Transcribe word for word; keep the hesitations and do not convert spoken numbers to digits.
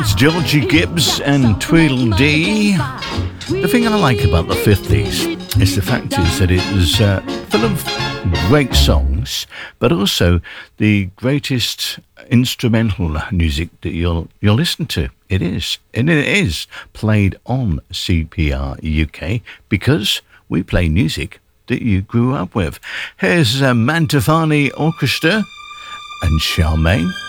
It's Georgie Gibbs and Tweedledee. The thing I like about the fifties is the fact is that it was uh, full of great songs, but also the greatest instrumental music that you'll you'll listen to. It is, and it is played on C P R U K because we play music that you grew up with. Here's uh, Mantovani Orchestra and Charmaine.